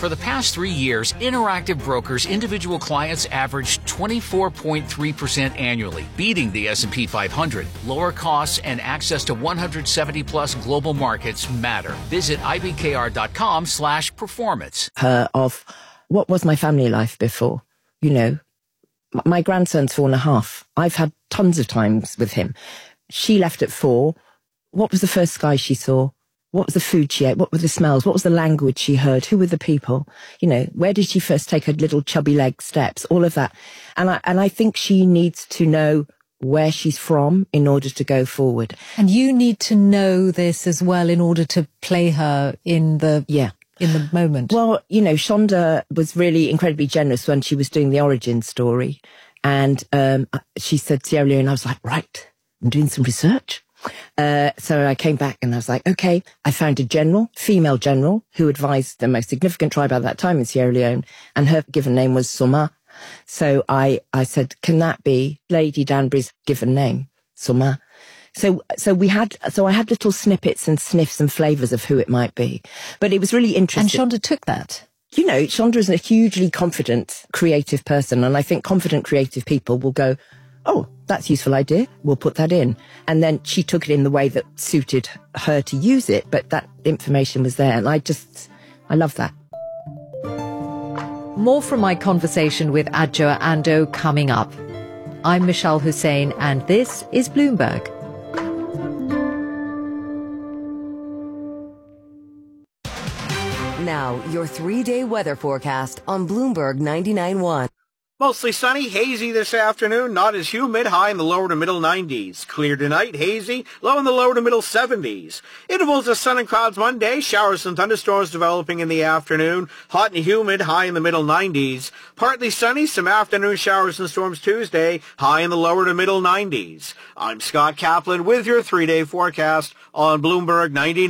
For the past 3 years, Interactive Brokers' individual clients averaged 24.3% annually, beating the S&P 500. Lower costs and access to 170-plus global markets matter. Visit ibkr.com/performance. Of what was my family life before? You know, my grandson's 4.5. I've had tons of times with him. She left at 4. What was the first sky she saw? What was the food she ate? What were the smells? What was the language she heard? Who were the people? You know, where did she first take her little chubby leg steps? All of that. And I think she needs to know where she's from in order to go forward. And you need to know this as well in order to play her in the moment. Well, you know, Shonda was really incredibly generous when she was doing the origin story. And she said Sierra Leone. I was like, right, I'm doing some research. So I came back and I was like, okay, I found a female general, who advised the most significant tribe at that time in Sierra Leone, and her given name was Soma. So I said, can that be Lady Danbury's given name, Soma? So I had little snippets and sniffs and flavours of who it might be. But it was really interesting. And Shonda took that. You know, Shonda is a hugely confident, creative person, and I think confident, creative people will go, oh, that's a useful idea, we'll put that in. And then she took it in the way that suited her to use it, but that information was there, and I love that. More from my conversation with Adjoa Andoh coming up. I'm Michelle Hussein, and this is Bloomberg. Now, your 3-day weather forecast on Bloomberg 99.1. Mostly sunny, hazy this afternoon, not as humid, high in the lower to middle 90s. Clear tonight, hazy, low in the lower to middle 70s. Intervals of sun and clouds Monday, showers and thunderstorms developing in the afternoon, hot and humid, high in the middle 90s. Partly sunny, some afternoon showers and storms Tuesday, high in the lower to middle 90s. I'm Scott Kaplan with your 3-day forecast on Bloomberg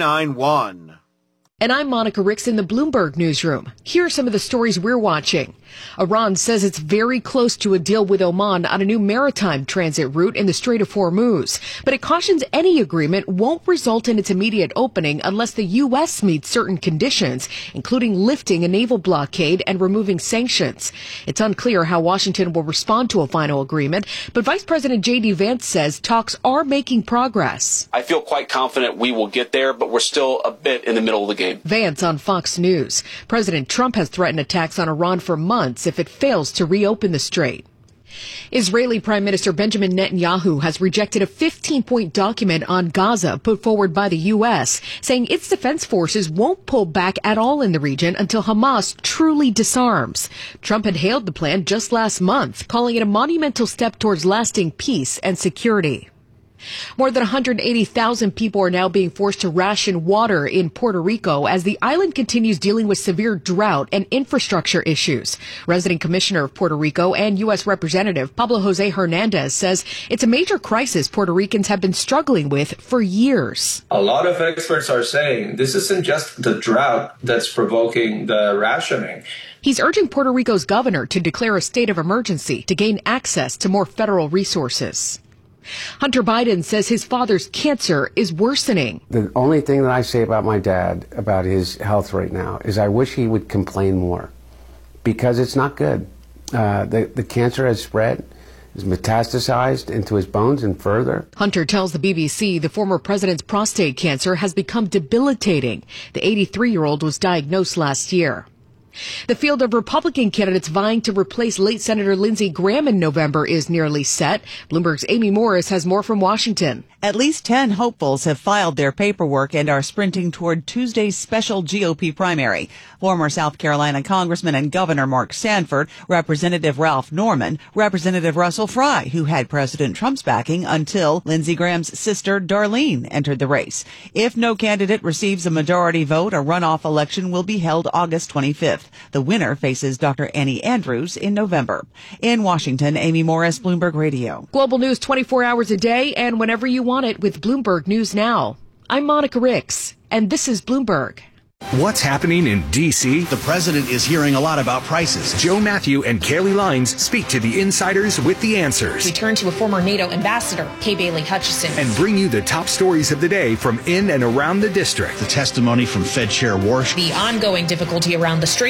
99.1. And I'm Monica Ricks in the Bloomberg newsroom. Here are some of the stories we're watching. Iran says it's very close to a deal with Oman on a new maritime transit route in the Strait of Hormuz, but it cautions any agreement won't result in its immediate opening unless the U.S. meets certain conditions, including lifting a naval blockade and removing sanctions. It's unclear how Washington will respond to a final agreement, but Vice President J.D. Vance says talks are making progress. I feel quite confident we will get there, but we're still a bit in the middle of the game. Vance on Fox News. President Trump has threatened attacks on Iran for months if it fails to reopen the strait. Israeli Prime Minister Benjamin Netanyahu has rejected a 15-point document on Gaza put forward by the U.S., saying its defense forces won't pull back at all in the region until Hamas truly disarms. Trump had hailed the plan just last month, calling it a monumental step towards lasting peace and security. More than 180,000 people are now being forced to ration water in Puerto Rico as the island continues dealing with severe drought and infrastructure issues. Resident Commissioner of Puerto Rico and U.S. Representative Pablo Jose Hernandez says it's a major crisis Puerto Ricans have been struggling with for years. A lot of experts are saying this isn't just the drought that's provoking the rationing. He's urging Puerto Rico's governor to declare a state of emergency to gain access to more federal resources. Hunter Biden says his father's cancer is worsening. The only thing that I say about my dad, about his health right now, is I wish he would complain more, because it's not good. The cancer has spread, is metastasized into his bones and further. Hunter tells the BBC the former president's prostate cancer has become debilitating. The 83-year-old was diagnosed last year. The field of Republican candidates vying to replace late Senator Lindsey Graham in November is nearly set. Bloomberg's Amy Morris has more from Washington. At least 10 hopefuls have filed their paperwork and are sprinting toward Tuesday's special GOP primary. Former South Carolina Congressman and Governor Mark Sanford, Representative Ralph Norman, Representative Russell Fry, who had President Trump's backing until Lindsey Graham's sister Darlene entered the race. If no candidate receives a majority vote, a runoff election will be held August 25th. The winner faces Dr. Annie Andrews in November. In Washington, Amy Morris, Bloomberg Radio. Global news 24 hours a day and whenever you want it with Bloomberg News Now. I'm Monica Ricks, and this is Bloomberg. What's happening in D.C.? The president is hearing a lot about prices. Joe Matthew and Kelly Lines speak to the insiders with the answers. We turn to a former NATO ambassador, Kay Bailey Hutchison. And bring you the top stories of the day from in and around the district. The testimony from Fed Chair Warsh. The ongoing difficulty around the Strait